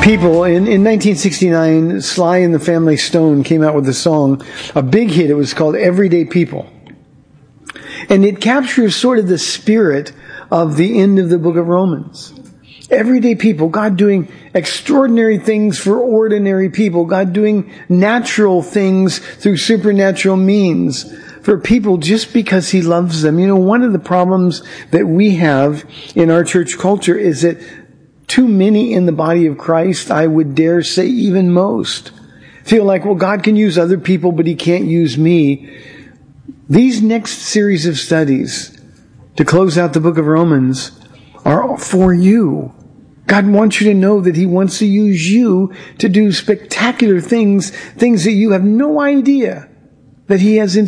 People, in 1969, Sly and the Family Stone came out with a song, a big hit. It was called Everyday People. And it captures sort of the spirit of the end of the book of Romans. Everyday people, God doing extraordinary things for ordinary people, God doing natural things through supernatural means for people just because He loves them. You know, one of the problems that we have in our church culture is that too many in the body of Christ, I would dare say even most, feel like, well, God can use other people, but He can't use me. These next series of studies to close out the book of Romans are for you. God wants you to know that He wants to use you to do spectacular things that you have no idea that He has in